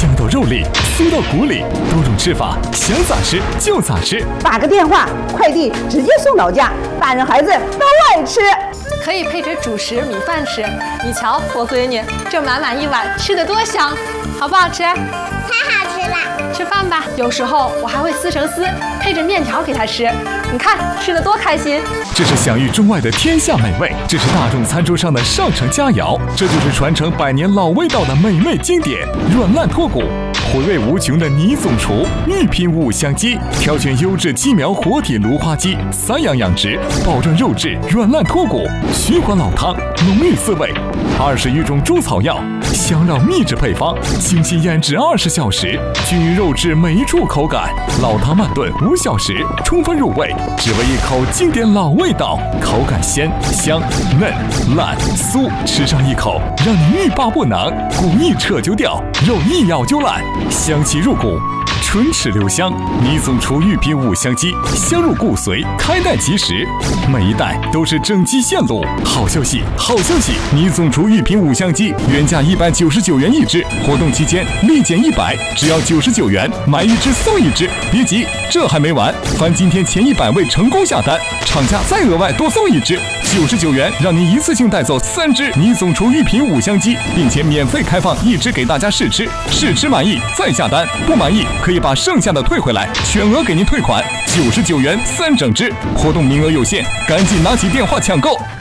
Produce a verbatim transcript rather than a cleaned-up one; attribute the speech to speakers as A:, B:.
A: 香到肉里，酥到骨里，多种吃法，想咋吃就咋吃。
B: 打个电话，快递直接送到家，大人孩子都爱吃。
C: 可以配着主食米饭吃。你瞧我闺女这满满一碗，吃得多香，好不好吃？
D: 太好吃了。
C: 吃饭吧，有时候我还会撕成丝，配着面条给她吃。你看吃得多开心。
A: 这是享誉中外的天下美味，这是大众餐桌上的上乘佳肴，这就是传承百年老味道的美味经典。软烂脱骨，回味无穷的倪总厨御品五香鸡，挑选优质鸡苗活体芦花鸡，散养养殖，保证肉质软烂脱骨，循环老汤，浓郁滋味。二十余种中草药，香料秘制配方，精心腌制二十小时，均匀肉质每一处口感。老汤慢炖五小时，充分入味，只为一口经典老味道，口感鲜香嫩烂酥，吃上一口让你欲罢不能，骨一扯就掉，肉一咬就烂，香气入骨，唇齿留香。倪总厨御品五香鸡，香入骨髓，开袋即食，每一袋都是整鸡现卤。好消息，好消息！倪总厨御品五香鸡原价一百九十九元一只，活动期间立减一百，只要九十九元，买一只送一只。别急，这还没完，凡今天前一百位成功下单，厂家再额外多送一只，九十九元让您一次性带走三只倪总厨御品五香鸡，并且免费开放一只给大家试吃，试吃满意再下单，不满意可以把剩下的退回来，全额给您退款，九十九元三整只。活动名额有限，赶紧拿起电话抢购。